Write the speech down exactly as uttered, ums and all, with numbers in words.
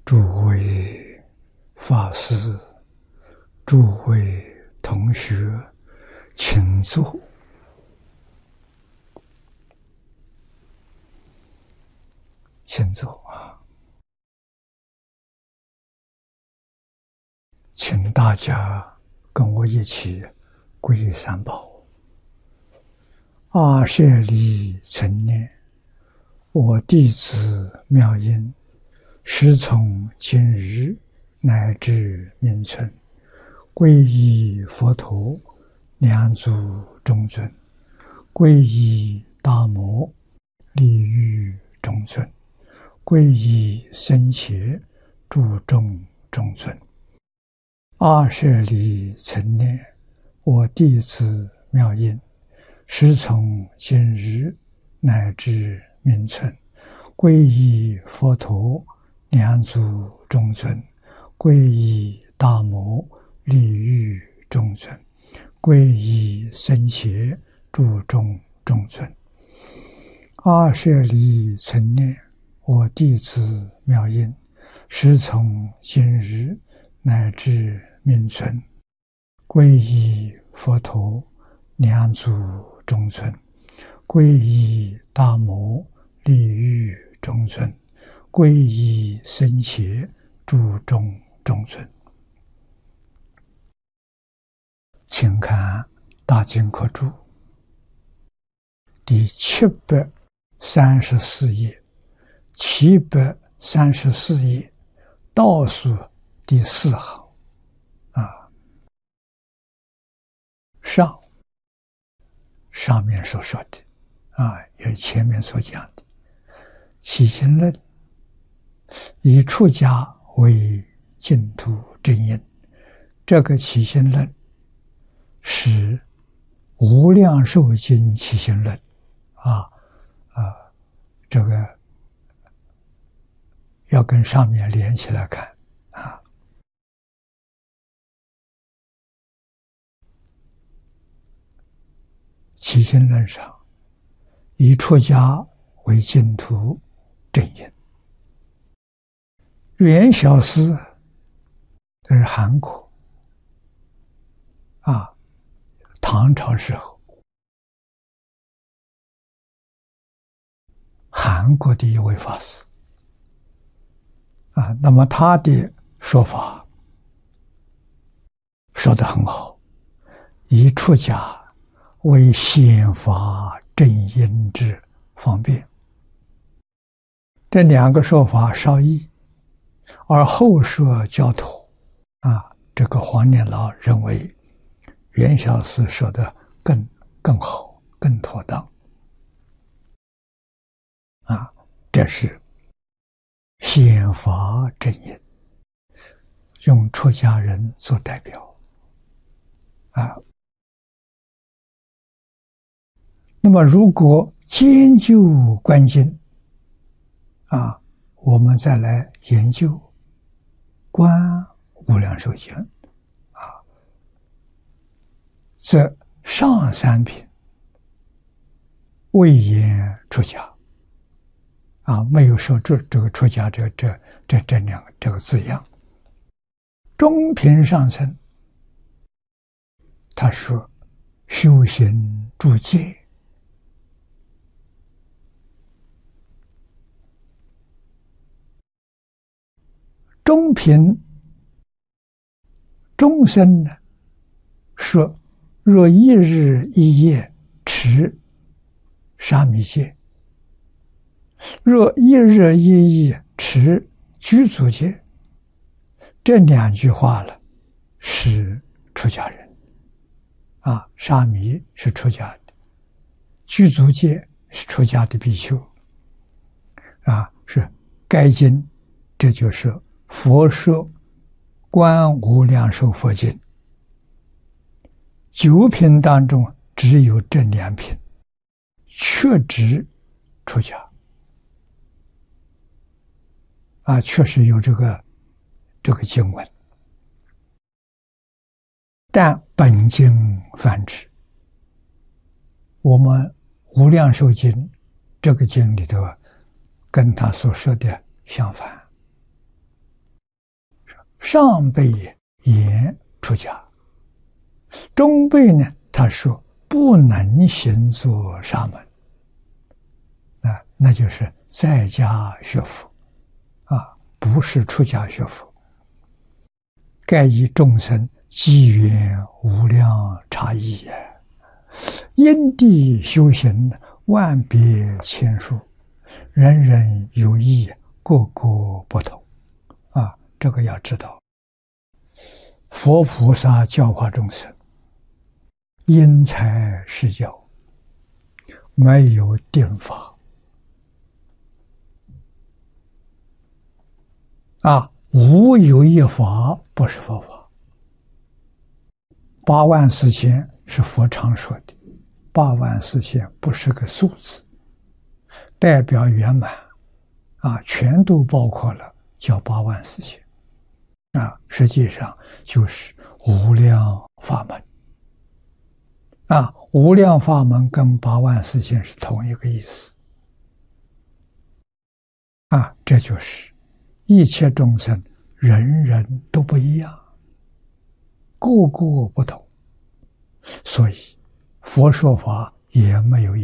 诸位法师、诸位同学，请坐。请坐啊！请大家跟我一起皈依三宝。阿舍利存念，我弟子妙音，时从今日乃至命存，皈依佛陀，两足中尊；皈依大摩，利欲中尊；皈依僧伽，注重中尊。阿舍利存念，我弟子妙音，时从今日乃至命存，皈依佛陀，两足中尊；皈依大摩，利欲中尊；皈依僧伽，注重中尊。阿舍利存念，我弟子妙音，时从今日乃至命存，皈依佛陀，两足中尊；皈依大摩，利欲中尊；皈依僧伽，注重中尊。请看大经科注第七百三十四页，七百三十四页倒数第四行啊，上上面所说的啊，也是前面所讲的起心论，以出家为净土正因。这个起心论是无量寿经起心论啊啊，这个要跟上面连起来看啊。起心论上以出家为净土正因。元小师这是韩国啊，唐朝时候韩国的一位法师啊，那么他的说法说得很好，以出家为显法正因之方便。这两个说法稍异，而后说教徒啊，这个黄念老认为元小师说的更更好，更妥当啊，这是显法正因，用出家人做代表啊。那么如果兼究观经啊，我们再来研究观无量寿经啊，则上三品未言出家啊，没有说这这个出家这这这这两个这个字样。中品上层他说修行诸戒，中品中生呢说，若一日一夜持沙弥戒，若一日一夜持具足戒，这两句话了是出家人啊，沙弥是出家的，具足戒是出家的比丘啊，是该经，这就是佛说观无量寿佛经九品当中只有这两品确指出家啊，确实有这个这个经文，但本经泛指，我们无量寿经这个经里头跟他所说的相反上辈言出家，中辈呢，他说不能行作沙门，啊，那就是在家学佛，啊，不是出家学佛。盖以众生机缘无量差异也，因地修行万别千殊，人人有异，个个不同。啊，这个要知道，佛菩萨教化众生，因材施教，没有定法。啊，无有一法不是佛法。八万四千是佛常说的，八万四千不是个数字，代表圆满，啊，全都包括了，叫八万四千，啊，实际上就是无量法门，啊，无量法门跟八万四千是同一个意思，啊，这就是一切众生人人都不一样，个个不同，所以佛说法也没有一